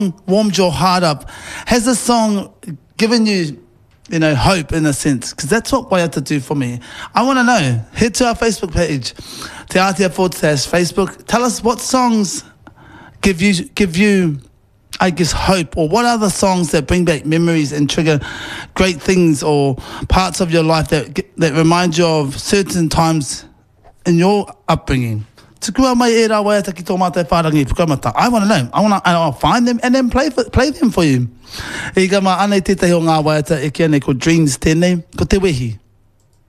warmed your heart up? Has the song given you, hope in a sense? Because that's what Waiata do for me. I want to know. Head to our Facebook page, Te Atea/Facebook. Tell us what songs give you, I guess, hope, or what other songs that bring back memories and trigger great things or parts of your life that remind you of certain times in your upbringing. I want to know. I'll find them and then play them for you. I ka ma ane te te ho ngā waiata e kia nei ko Dreams tēnei, ko te wehi.